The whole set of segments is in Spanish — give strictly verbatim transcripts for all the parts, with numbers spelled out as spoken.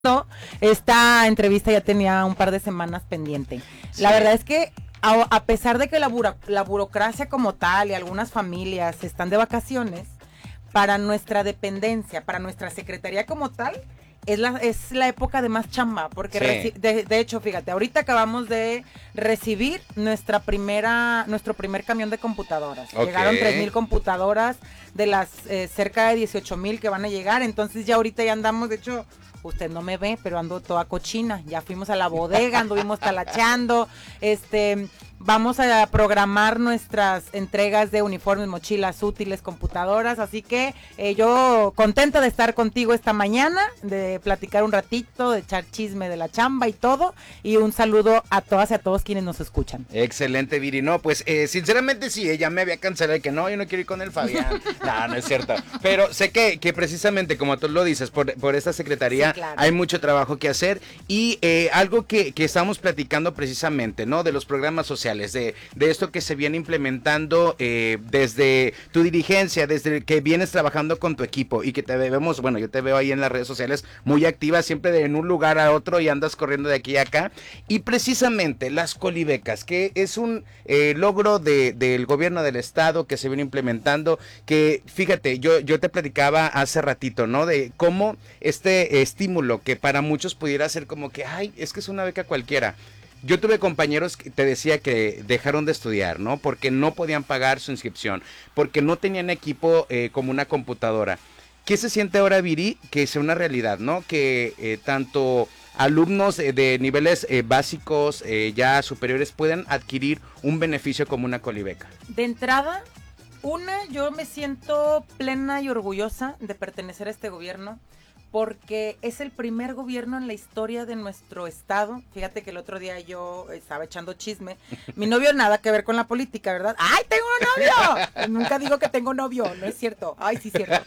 Esta entrevista ya tenía un par de semanas pendiente. Sí. La verdad es que a, a pesar de que la, buro, la burocracia como tal y algunas familias están de vacaciones, para nuestra dependencia, para nuestra secretaría como tal, es la, es la época de más chamba, porque sí. de, de hecho, fíjate, ahorita acabamos de recibir nuestra primera, nuestro primer camión de computadoras. Okay. Llegaron tres mil computadoras de las eh, cerca de dieciocho mil que van a llegar, entonces ya ahorita ya andamos, de hecho, usted no me ve, pero ando toda cochina, ya fuimos a la bodega, anduvimos talachando, este... Vamos a programar nuestras entregas de uniformes, mochilas, útiles, computadoras, así que eh, yo contenta de estar contigo esta mañana, de platicar un ratito, de echar chisme de la chamba y todo, y un saludo a todas y a todos quienes nos escuchan. Excelente, Viri. No, pues eh, sinceramente sí, ella me había cancelado de que no, yo no quiero ir con el Fabián. No, no es cierto. Pero sé que, que precisamente, como tú lo dices, por, por esta secretaría sí, claro. Hay mucho trabajo que hacer y eh, algo que, que estamos platicando precisamente, ¿no? De los programas sociales. De, de esto que se viene implementando eh, desde tu dirigencia, desde que vienes trabajando con tu equipo y que te vemos, bueno, yo te veo ahí en las redes sociales muy activa, siempre de en un lugar a otro y andas corriendo de aquí a acá. Y precisamente las colibecas, que es un eh, logro de, del gobierno del estado que se viene implementando, que fíjate, yo, yo te platicaba hace ratito, ¿no? De cómo este estímulo que para muchos pudiera ser como que, ay, es que es una beca cualquiera. Yo tuve compañeros que te decía que dejaron de estudiar, ¿no? Porque no podían pagar su inscripción, porque no tenían equipo eh, como una computadora. ¿Qué se siente ahora, Viri? Que sea una realidad, ¿no? Que eh, tanto alumnos eh, de niveles eh, básicos, eh, ya superiores, puedan adquirir un beneficio como una colibeca. De entrada, una, yo me siento plena y orgullosa de pertenecer a este gobierno, porque es el primer gobierno en la historia de nuestro estado. Fíjate que el otro día yo estaba echando chisme. Mi novio nada que ver con la política, ¿verdad? ¡Ay, tengo un novio! Nunca digo que tengo novio, no es cierto. ¡Ay, sí es cierto!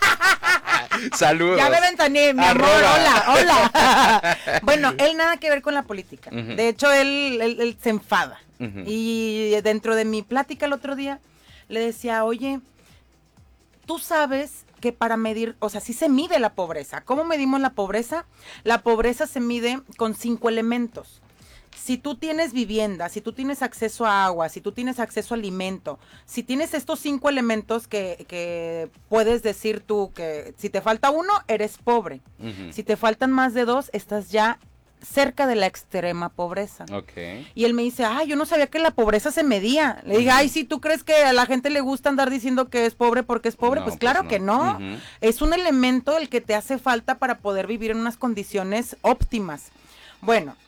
Saludos. Ya me ventaneé, mi amor, hola, hola. Bueno, él nada que ver con la política. Uh-huh. De hecho, él, él, él se enfada. Uh-huh. Y dentro de mi plática el otro día, le decía, oye, tú sabes que para medir, o sea, sí se mide la pobreza. ¿Cómo medimos la pobreza? La pobreza se mide con cinco elementos. Si tú tienes vivienda, si tú tienes acceso a agua, si tú tienes acceso a alimento, si tienes estos cinco elementos que, que puedes decir tú que si te falta uno, eres pobre. Uh-huh. Si te faltan más de dos, estás ya cerca de la extrema pobreza. Okay. Y él me dice, ay, yo no sabía que la pobreza se medía. Le dije, ay, sí, ¿tú crees que a la gente le gusta andar diciendo que es pobre porque es pobre? No, pues claro pues no. que no. Uh-huh. Es un elemento el que te hace falta para poder vivir en unas condiciones óptimas. Bueno,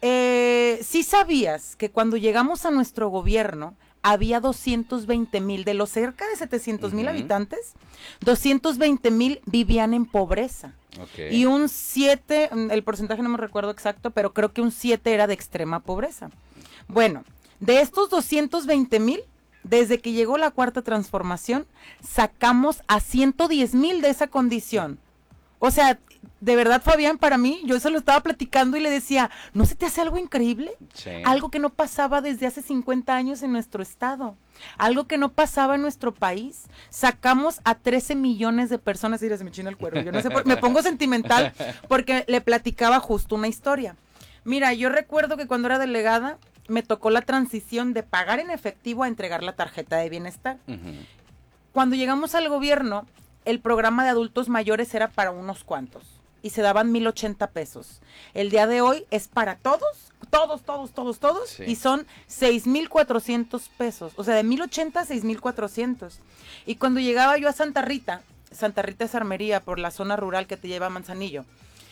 eh, sí sabías que cuando llegamos a nuestro gobierno, había doscientos veinte mil, de los cerca de setecientos mil uh-huh. habitantes, doscientos veinte mil vivían en pobreza. Okay. Y un siete, el porcentaje no me recuerdo exacto, pero creo que un siete era de extrema pobreza. Bueno, de estos doscientos veinte mil, desde que llegó la cuarta transformación, sacamos a ciento diez mil de esa condición. O sea, de verdad, Fabián, para mí, yo eso lo estaba platicando y le decía, ¿no se te hace algo increíble? Sí. Algo que no pasaba desde hace cincuenta años en nuestro estado. Algo que no pasaba en nuestro país. Sacamos a trece millones de personas, y se me china el cuero, yo no sé, por, me pongo sentimental porque le platicaba justo una historia. Mira, yo recuerdo que cuando era delegada me tocó la transición de pagar en efectivo a entregar la tarjeta de bienestar. Uh-huh. Cuando llegamos al gobierno, el programa de adultos mayores era para unos cuantos y se daban mil ochenta pesos. El día de hoy es para todos, todos, todos, todos, todos, sí. Y son seis mil cuatrocientos pesos, o sea, de mil ochenta a seis mil cuatrocientos. Y cuando llegaba yo a Santa Rita, Santa Rita es Armería, por la zona rural que te lleva a Manzanillo,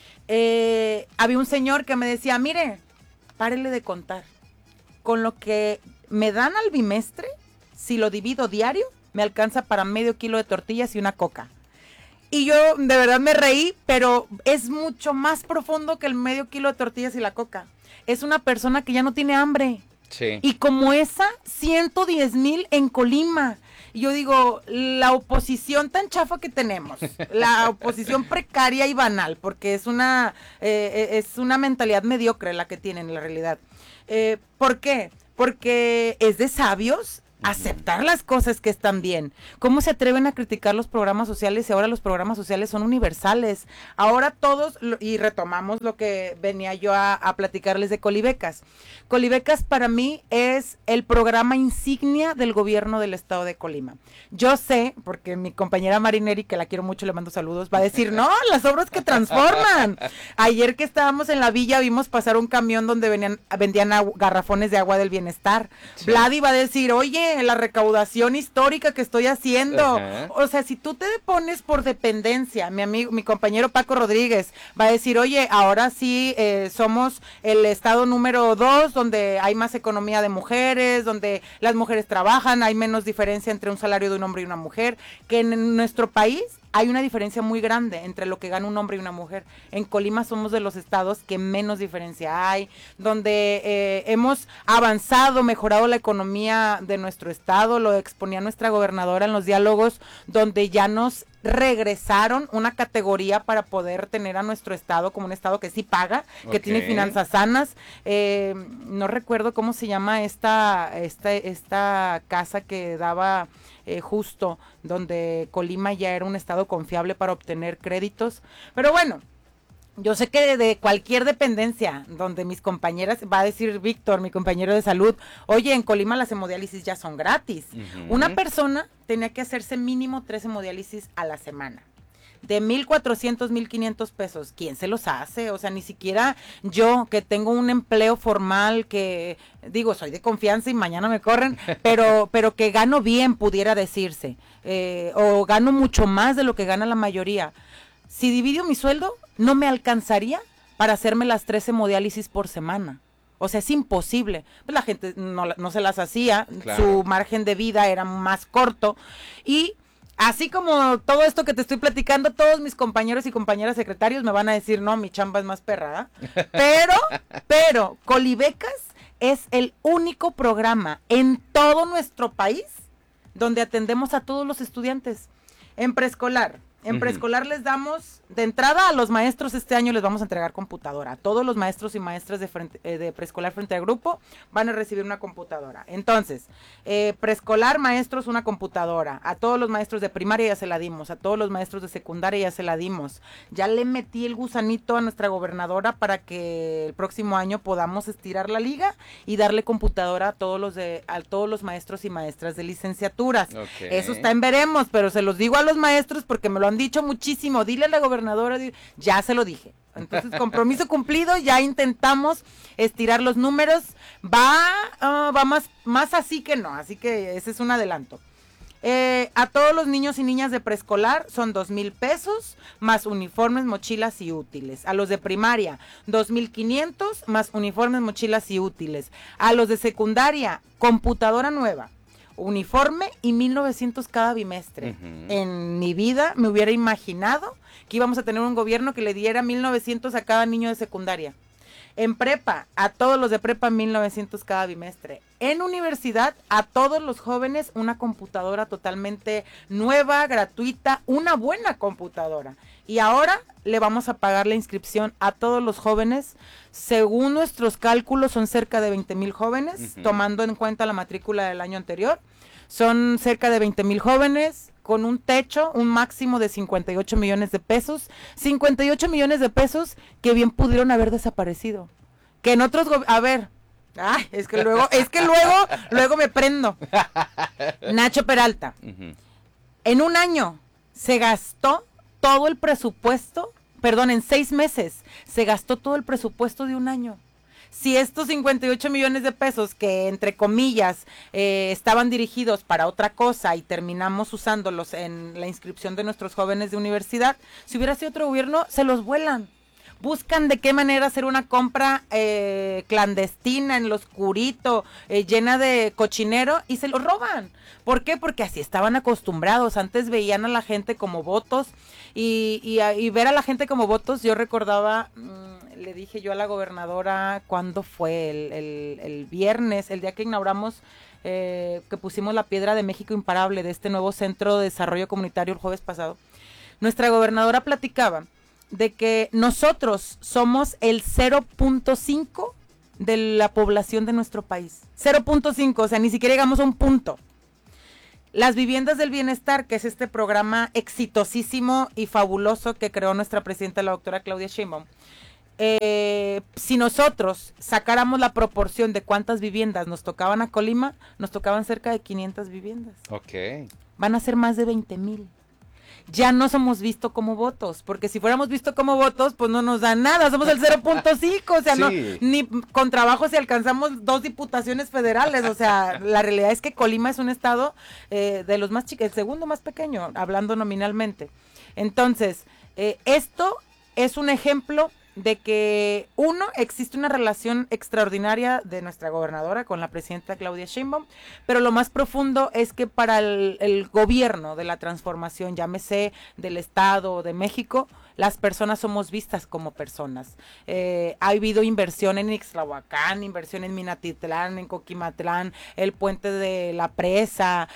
eh, había un señor que me decía, mire, párele de contar, con lo que me dan al bimestre, si lo divido diario, me alcanza para medio kilo de tortillas y una coca. Y yo de verdad me reí, pero es mucho más profundo que el medio kilo de tortillas y la coca. Es una persona que ya no tiene hambre. Sí. Y como esa, ciento diez mil en Colima. Y yo digo, la oposición tan chafa que tenemos, la oposición precaria y banal, porque es una, eh, es una mentalidad mediocre la que tienen en la realidad. Eh, ¿Por qué? Porque es de sabios aceptar las cosas que están bien. ¿Cómo se atreven a criticar los programas sociales si ahora los programas sociales son universales? Ahora todos, y retomamos lo que venía yo a, a platicarles de Colibecas. Colibecas para mí es el programa insignia del gobierno del estado de Colima. Yo sé, porque mi compañera Marineri, que la quiero mucho, le mando saludos, va a decir, no, las obras que transforman. Ayer que estábamos en la villa vimos pasar un camión donde venían, vendían agua, garrafones de agua del bienestar. Sí. Vladi va a decir, oye, la recaudación histórica que estoy haciendo. Ajá. O sea, si tú te pones por dependencia, mi amigo, mi compañero Paco Rodríguez va a decir, oye, ahora sí eh, somos el estado número dos, donde hay más economía de mujeres, donde las mujeres trabajan, hay menos diferencia entre un salario de un hombre y una mujer, que en nuestro país hay una diferencia muy grande entre lo que gana un hombre y una mujer. En Colima somos de los estados que menos diferencia hay, donde eh, hemos avanzado, mejorado la economía de nuestro estado, lo exponía nuestra gobernadora en los diálogos, donde ya nos regresaron una categoría para poder tener a nuestro estado como un estado que sí paga, que okay. tiene finanzas sanas. Eh, no recuerdo cómo se llama esta, esta, esta casa que daba eh, justo, donde Colima ya era un estado confiable para obtener créditos. Pero bueno, yo sé que de, de cualquier dependencia donde mis compañeras, va a decir Víctor, mi compañero de salud, oye, en Colima las hemodiálisis ya son gratis. Uh-huh. Una persona tenía que hacerse mínimo tres hemodiálisis a la semana. De mil cuatrocientos, mil quinientos pesos, ¿quién se los hace? O sea, ni siquiera yo, que tengo un empleo formal, que digo, soy de confianza y mañana me corren, pero, pero que gano bien, pudiera decirse, eh, o gano mucho más de lo que gana la mayoría. Si divido mi sueldo, no me alcanzaría para hacerme las tres hemodiálisis por semana. O sea, es imposible. Pues la gente no, no se las hacía, claro. Su margen de vida era más corto. Y así como todo esto que te estoy platicando, todos mis compañeros y compañeras secretarios me van a decir, no, mi chamba es más perra. ¿eh? Pero, pero, Colibecas es el único programa en todo nuestro país donde atendemos a todos los estudiantes. En preescolar. En uh-huh. preescolar les damos, de entrada a los maestros este año les vamos a entregar computadora. A todos los maestros y maestras de, frente, eh, de preescolar frente al grupo van a recibir una computadora. Entonces, eh, preescolar, maestros, una computadora. A todos los maestros de primaria ya se la dimos. A todos los maestros de secundaria ya se la dimos. Ya le metí el gusanito a nuestra gobernadora para que el próximo año podamos estirar la liga y darle computadora a todos los, de, a todos los maestros y maestras de licenciaturas. Okay. Eso está en veremos, pero se los digo a los maestros porque me lo han dicho muchísimo, dile a la gobernadora, ya se lo dije. Entonces, compromiso cumplido, ya intentamos estirar los números, va, uh, va más, más así que no, así que ese es un adelanto. Eh, a todos los niños y niñas de preescolar son dos mil pesos, más uniformes, mochilas y útiles. A los de primaria, dos mil quinientos, más uniformes, mochilas y útiles. A los de secundaria, computadora nueva, uniforme y mil novecientos cada bimestre. Uh-huh. En mi vida me hubiera imaginado que íbamos a tener un gobierno que le diera mil novecientos a cada niño de secundaria. En prepa, a todos los de prepa, mil novecientos cada bimestre. En universidad, a todos los jóvenes, una computadora totalmente nueva, gratuita, una buena computadora. Y ahora le vamos a pagar la inscripción a todos los jóvenes. Según nuestros cálculos, son cerca de veinte mil jóvenes, uh-huh. tomando en cuenta la matrícula del año anterior. Son cerca de veinte mil jóvenes con un techo, un máximo de cincuenta y ocho millones de pesos. cincuenta y ocho millones de pesos que bien pudieron haber desaparecido. Que en otros, go- a ver, ay, es que luego, es que luego, luego me prendo. Nacho Peralta, uh-huh. en un año se gastó todo el presupuesto, perdón, en seis meses se gastó todo el presupuesto de un año. Si estos cincuenta y ocho millones de pesos que, entre comillas, eh, estaban dirigidos para otra cosa y terminamos usándolos en la inscripción de nuestros jóvenes de universidad, si hubiera sido otro gobierno, se los vuelan. Buscan de qué manera hacer una compra eh, clandestina, en lo oscurito, eh, llena de cochinero, y se lo roban. ¿Por qué? Porque así estaban acostumbrados. Antes veían a la gente como votos, y, y, y ver a la gente como votos, yo recordaba, mmm, le dije yo a la gobernadora, ¿cuándo fue? El, el, el viernes, el día que inauguramos, eh, que pusimos la piedra de México Imparable, de este nuevo centro de desarrollo comunitario el jueves pasado. Nuestra gobernadora platicaba de que nosotros somos el cero punto cinco de la población de nuestro país. cero punto cinco, o sea, ni siquiera llegamos a un punto. Las Viviendas del Bienestar, que es este programa exitosísimo y fabuloso que creó nuestra presidenta, la doctora Claudia Sheinbaum, eh, si nosotros sacáramos la proporción de cuántas viviendas nos tocaban a Colima, nos tocaban cerca de quinientas viviendas. Ok. Van a ser más de veinte mil. Ya no somos visto como votos, porque si fuéramos visto como votos, pues no nos dan nada, somos el cero punto cinco, o sea, sí. no, ni con trabajo si alcanzamos dos diputaciones federales, o sea, la realidad es que Colima es un estado eh, de los más chicos, el segundo más pequeño, hablando nominalmente. Entonces, eh, esto es un ejemplo de que, uno, existe una relación extraordinaria de nuestra gobernadora con la presidenta Claudia Sheinbaum, pero lo más profundo es que para el, el gobierno de la transformación, llámese del Estado o de México, las personas somos vistas como personas. Eh, ha habido inversión en Ixtlahuacán, inversión en Minatitlán, en Coquimatlán, el puente de la presa,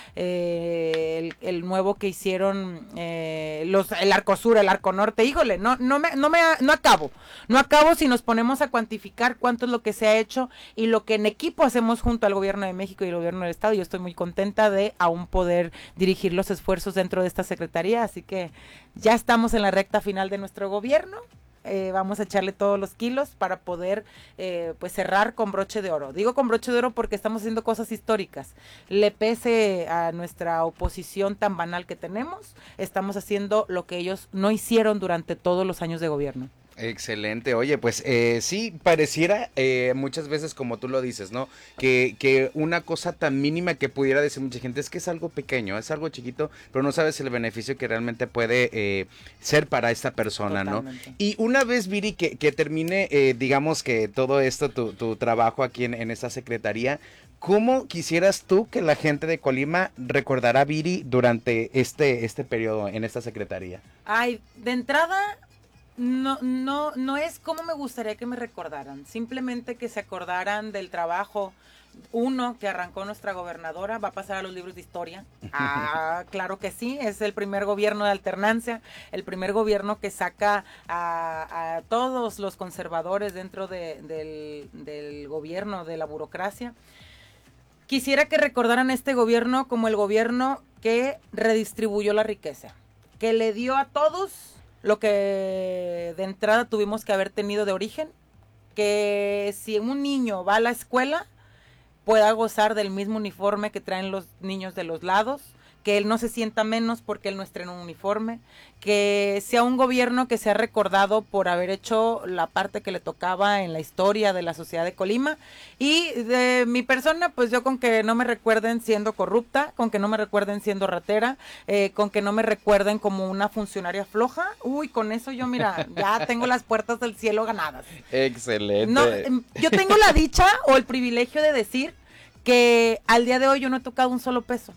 eh, el, el nuevo que hicieron, eh, los, el Arco Sur, el Arco Norte. Híjole, no, no me, no me, no acabo, no acabo si nos ponemos a cuantificar cuánto es lo que se ha hecho y lo que en equipo hacemos junto al gobierno de México y el gobierno del Estado. Yo estoy muy contenta de aún poder dirigir los esfuerzos dentro de esta secretaría, así que ya estamos en la recta final de nuestro gobierno, eh, vamos a echarle todos los kilos para poder eh, pues cerrar con broche de oro. Digo con broche de oro porque estamos haciendo cosas históricas. Le pese a nuestra oposición tan banal que tenemos, estamos haciendo lo que ellos no hicieron durante todos los años de gobierno. Excelente, oye, pues eh, sí, pareciera eh, muchas veces como tú lo dices, ¿no? Que, que una cosa tan mínima que pudiera decir mucha gente es que es algo pequeño, es algo chiquito, pero no sabes el beneficio que realmente puede eh, ser para esta persona, totalmente, ¿no? Y una vez, Viri, que, que termine, eh, digamos que todo esto, tu, tu trabajo aquí en, en esta secretaría, ¿cómo quisieras tú que la gente de Colima recordara a Viri durante este, este periodo en esta secretaría? Ay, de entrada... No, no, no es como me gustaría que me recordaran, simplemente que se acordaran del trabajo, uno, que arrancó nuestra gobernadora, va a pasar a los libros de historia, ah, claro que sí, es el primer gobierno de alternancia, el primer gobierno que saca a, a todos los conservadores dentro de, del, del gobierno, de la burocracia. Quisiera que recordaran este gobierno como el gobierno que redistribuyó la riqueza, que le dio a todos lo que de entrada tuvimos que haber tenido de origen, que si un niño va a la escuela pueda gozar del mismo uniforme que traen los niños de los lados, que él no se sienta menos porque él no estrena un uniforme, que sea un gobierno que sea recordado por haber hecho la parte que le tocaba en la historia de la sociedad de Colima, y de mi persona, pues yo con que no me recuerden siendo corrupta, con que no me recuerden siendo ratera, eh, con que no me recuerden como una funcionaria floja, uy, con eso yo, mira, ya tengo las puertas del cielo ganadas. Excelente. No, yo tengo la dicha o el privilegio de decir que al día de hoy yo no he tocado un solo peso.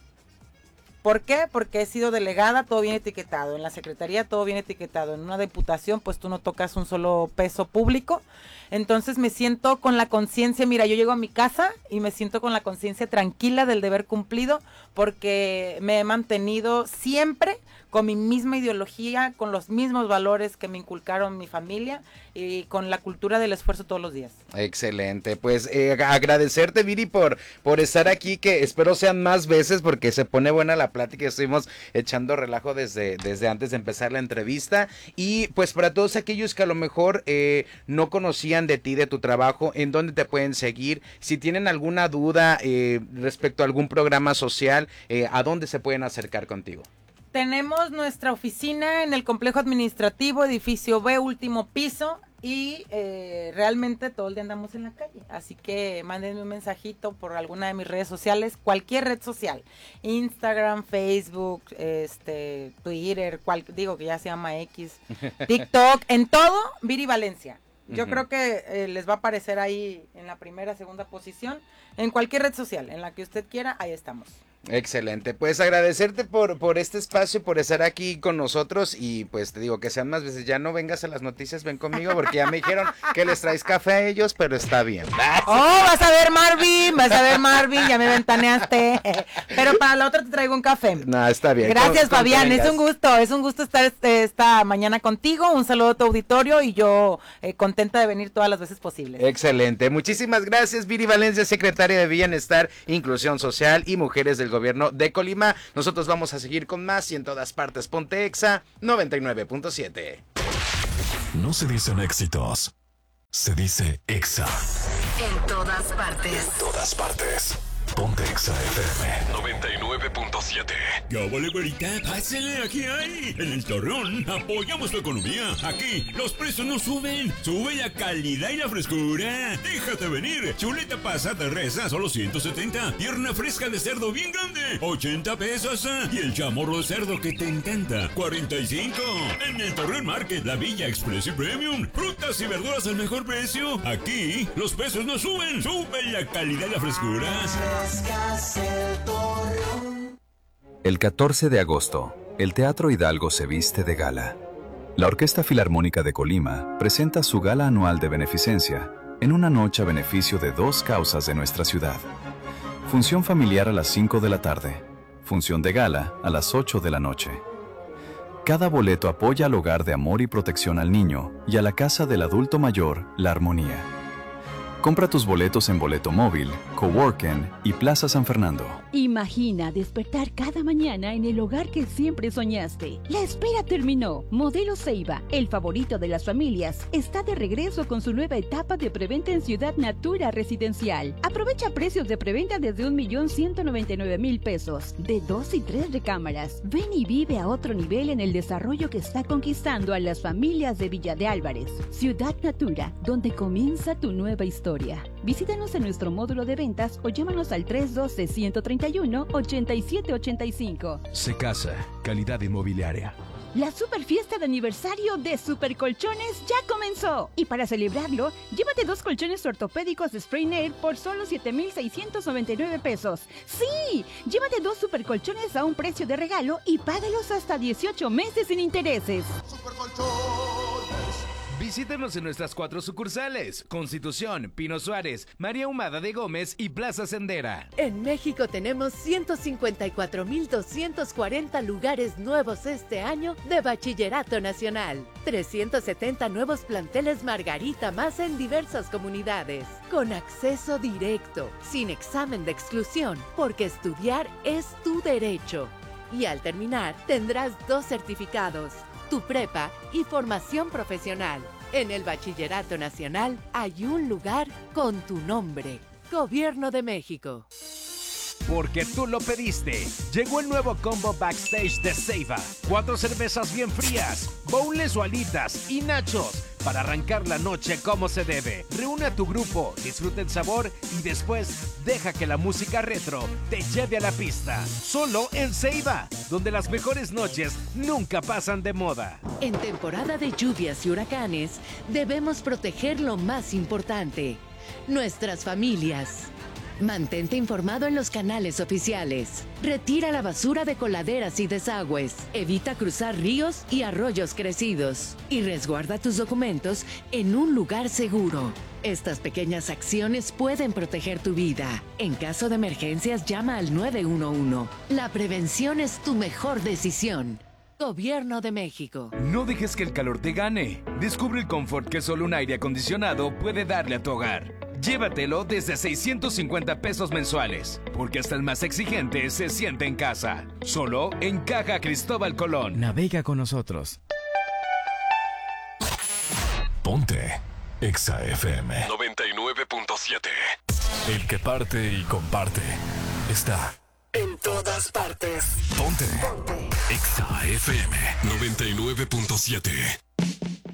¿Por qué? Porque he sido delegada, todo viene etiquetado. En la secretaría todo viene etiquetado. En una diputación, pues tú no tocas un solo peso público. Entonces me siento con la conciencia, mira, yo llego a mi casa y me siento con la conciencia tranquila del deber cumplido, porque me he mantenido siempre con mi misma ideología, con los mismos valores que me inculcaron mi familia y con la cultura del esfuerzo todos los días. Excelente, pues eh, agradecerte, Viri, por, por estar aquí, que espero sean más veces porque se pone buena la plática, estuvimos echando relajo desde, desde antes de empezar la entrevista, y pues para todos aquellos que a lo mejor eh, no conocían de ti, de tu trabajo, ¿en dónde te pueden seguir? Si tienen alguna duda eh, respecto a algún programa social, eh, ¿a dónde se pueden acercar contigo? Tenemos nuestra oficina en el complejo administrativo, edificio B, último piso, y eh, realmente todo el día andamos en la calle, así que mándenme un mensajito por alguna de mis redes sociales, cualquier red social, Instagram, Facebook, este, Twitter, cual, digo que ya se llama X, TikTok, en todo, Viri Valencia. Yo uh-huh. creo que eh, les va a aparecer ahí en la primera, segunda posición, en cualquier red social, en la que usted quiera, ahí estamos. Excelente, pues agradecerte por, por este espacio, por estar aquí con nosotros, y pues te digo que sean más veces, ya no vengas a las noticias, ven conmigo, porque ya me dijeron que les traes café a ellos, pero está bien. Oh, vas a ver, Marvin, vas a ver, Marvin, ya me ventaneaste, pero para la otra te traigo un café. No, está bien. Gracias, ¿Cómo, Fabián, es un gusto, es un gusto estar este, esta mañana contigo, un saludo a tu auditorio, y yo eh, contenta de venir todas las veces posibles. Excelente, muchísimas gracias, Viri Valencia, secretaria de Bienestar, Inclusión Social y Mujeres del gobierno de Colima. Nosotros vamos a seguir con más y en todas partes ponte Exa noventa y nueve punto siete. No se dicen éxitos, se dice Exa. En todas partes. En todas partes. Ponte Exa F M noventa y nueve punto siete. ¿Qué vale, güerita? Pásale, aquí hay. En el Torreón apoyamos tu economía. Aquí los precios no suben. Sube la calidad y la frescura. Déjate venir. Chuleta pasada de res a solo ciento setenta. Pierna fresca de cerdo bien grande, ochenta pesos. Y el chamorro de cerdo que te encanta, cuarenta y cinco. En el Torreón Market, la Villa Express y Premium. Frutas y verduras al mejor precio. Aquí los precios no suben. Sube la calidad y la frescura. El catorce de agosto, el Teatro Hidalgo se viste de gala. La Orquesta Filarmónica de Colima presenta su gala anual de beneficencia en una noche a beneficio de dos causas de nuestra ciudad. Función familiar a las cinco de la tarde, función de gala a las ocho de la noche. Cada boleto apoya al Hogar de Amor y Protección al Niño y a la Casa del Adulto Mayor, La Armonía. Compra tus boletos en Boleto Móvil, Coworken y Plaza San Fernando. Imagina despertar cada mañana en el hogar que siempre soñaste. La espera terminó. Modelo Ceiba, el favorito de las familias, está de regreso con su nueva etapa de preventa en Ciudad Natura Residencial. Aprovecha precios de preventa desde un millón ciento noventa y nueve mil pesos, de dos y tres recámaras. Ven y vive a otro nivel en el desarrollo que está conquistando a las familias de Villa de Álvarez. Ciudad Natura, donde comienza tu nueva historia. Visítanos en nuestro módulo de ventas o llámanos al tres uno dos, uno tres uno, ocho siete ocho cinco. Secasa, calidad inmobiliaria. La super fiesta de aniversario de Super Colchones ya comenzó. Y para celebrarlo, llévate dos colchones ortopédicos de Spray Nail por solo siete mil seiscientos noventa y nueve pesos. ¡Sí! Llévate dos super colchones a un precio de regalo y págalos hasta dieciocho meses sin intereses. Super Colchones. Visítenos en nuestras cuatro sucursales: Constitución, Pino Suárez, María Humada de Gómez y Plaza Sendera. En México tenemos ciento cincuenta y cuatro mil doscientos cuarenta lugares nuevos este año de Bachillerato Nacional. trescientos setenta nuevos planteles Margarita más en diversas comunidades. Con acceso directo, sin examen de exclusión, porque estudiar es tu derecho. Y al terminar, tendrás dos certificados: tu prepa y formación profesional. En el Bachillerato Nacional hay un lugar con tu nombre. Gobierno de México. Porque tú lo pediste. Llegó el nuevo combo backstage de Ceiba. Cuatro cervezas bien frías, boneless o alitas y nachos para arrancar la noche como se debe. Reúne a tu grupo, disfruta el sabor y después deja que la música retro te lleve a la pista. Solo en Ceiba, donde las mejores noches nunca pasan de moda. En temporada de lluvias y huracanes, debemos proteger lo más importante: nuestras familias. Mantente informado en los canales oficiales. Retira la basura de coladeras y desagües. Evita cruzar ríos y arroyos crecidos. Y resguarda tus documentos en un lugar seguro. Estas pequeñas acciones pueden proteger tu vida. En caso de emergencias, llama al nueve uno uno. La prevención es tu mejor decisión. Gobierno de México. No dejes que el calor te gane. Descubre el confort que solo un aire acondicionado puede darle a tu hogar. Llévatelo desde seiscientos cincuenta pesos mensuales, porque hasta el más exigente se siente en casa. Solo en Caja Cristóbal Colón. Navega con nosotros. Ponte Exa F M noventa y nueve punto siete. El que parte y comparte está en todas partes. Ponte, Ponte. Exa F M noventa y nueve punto siete.